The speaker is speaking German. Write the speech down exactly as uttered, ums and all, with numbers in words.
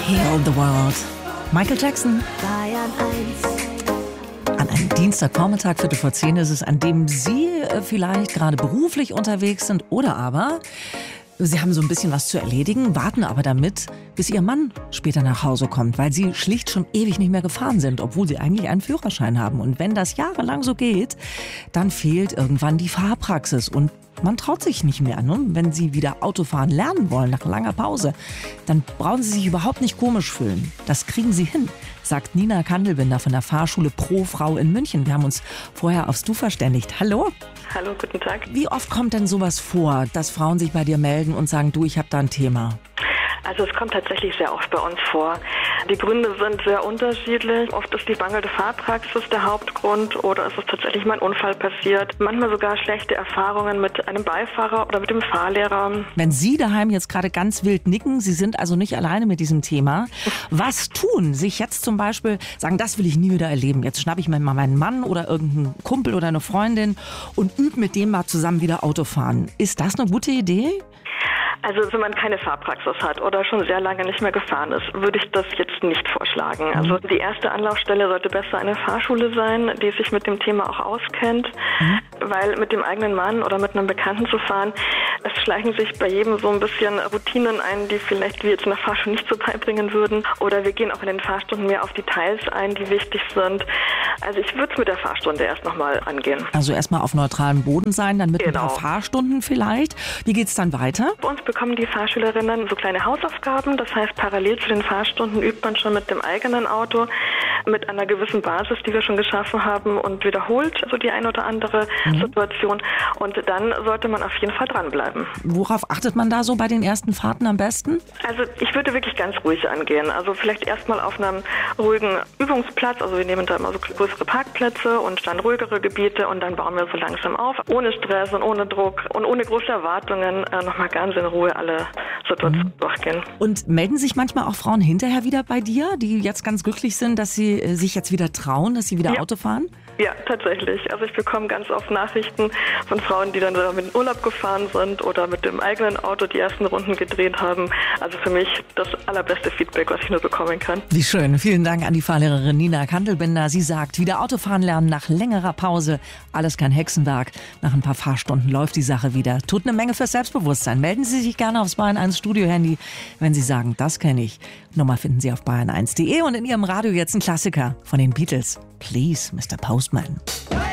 Heal the World. Michael Jackson. Bayern eins. An einem Dienstagvormittag, Viertel vor zehn ist es, an dem Sie äh, vielleicht gerade beruflich unterwegs sind oder aber Sie haben so ein bisschen was zu erledigen, warten aber damit, bis Ihr Mann später nach Hause kommt, weil Sie schlicht schon ewig nicht mehr gefahren sind, obwohl Sie eigentlich einen Führerschein haben. Und wenn das jahrelang so geht, dann fehlt irgendwann die Fahrpraxis und man traut sich nicht mehr. Ne? Wenn Sie wieder Autofahren lernen wollen nach langer Pause, dann brauchen Sie sich überhaupt nicht komisch fühlen. Das kriegen Sie hin, sagt Nina Kandelbinder von der Fahrschule Pro Frau in München. Wir haben uns vorher aufs Du verständigt. Hallo? Hallo, guten Tag. Wie oft kommt denn sowas vor, dass Frauen sich bei dir melden und sagen, du, ich habe da ein Thema? Also es kommt tatsächlich sehr oft bei uns vor. Die Gründe sind sehr unterschiedlich. Oft ist die mangelnde Fahrpraxis der Hauptgrund oder ist es tatsächlich mal ein Unfall passiert. Manchmal sogar schlechte Erfahrungen mit einem Beifahrer oder mit dem Fahrlehrer. Wenn Sie daheim jetzt gerade ganz wild nicken, Sie sind also nicht alleine mit diesem Thema. Was tun? Sich jetzt zum Beispiel sagen, das will ich nie wieder erleben. Jetzt schnappe ich mir mal meinen Mann oder irgendeinen Kumpel oder eine Freundin und übe mit dem mal zusammen wieder Auto fahren. Ist das eine gute Idee? Also wenn man keine Fahrpraxis hat oder schon sehr lange nicht mehr gefahren ist, würde ich das jetzt nicht vorschlagen. Also die erste Anlaufstelle sollte besser eine Fahrschule sein, die sich mit dem Thema auch auskennt, mhm. weil mit dem eigenen Mann oder mit einem Bekannten zu fahren, es schleichen sich bei jedem so ein bisschen Routinen ein, die vielleicht wir jetzt in der Fahrschule nicht so beibringen würden. Oder wir gehen auch in den Fahrstunden mehr auf Details ein, die wichtig sind. Also ich würde es mit der Fahrstunde erst nochmal angehen. Also erstmal auf neutralem Boden sein, dann mit genau. ein paar Fahrstunden vielleicht. Wie geht's dann weiter? Bei uns bekommen die Fahrschülerinnen so kleine Hausaufgaben. Das heißt, parallel zu den Fahrstunden übt man schon mit dem eigenen Auto, mit einer gewissen Basis, die wir schon geschaffen haben und wiederholt so die eine oder andere mhm. Situation. Und dann sollte man auf jeden Fall dranbleiben. Worauf achtet man da so bei den ersten Fahrten am besten? Also ich würde wirklich ganz ruhig angehen. Also vielleicht erstmal auf einem ruhigen Übungsplatz. Also wir nehmen da immer so größere Parkplätze und dann ruhigere Gebiete und dann bauen wir so langsam auf. Ohne Stress und ohne Druck und ohne große Erwartungen äh, nochmal ganz in Ruhe alle Situationen mhm. durchgehen. Und melden sich manchmal auch Frauen hinterher wieder bei dir, die jetzt ganz glücklich sind, dass sie äh, sich jetzt wieder trauen, dass sie wieder ja. Auto fahren? Ja, tatsächlich. Also ich bekomme ganz oft Nachrichten von Frauen, die dann mit dem Urlaub gefahren sind oder mit dem eigenen Auto die ersten Runden gedreht haben. Also für mich das allerbeste Feedback, was ich nur bekommen kann. Wie schön. Vielen Dank an die Fahrlehrerin Nina Kandelbinder. Sie sagt, wieder Autofahren lernen nach längerer Pause. Alles kein Hexenwerk. Nach ein paar Fahrstunden läuft die Sache wieder. Tut eine Menge fürs Selbstbewusstsein. Melden Sie sich gerne aufs Bayern eins Studio-Handy, wenn Sie sagen, das kenne ich. Nummer finden Sie auf bayern eins punkt de und in Ihrem Radio jetzt ein Klassiker von den Beatles. Please, Mister Postman.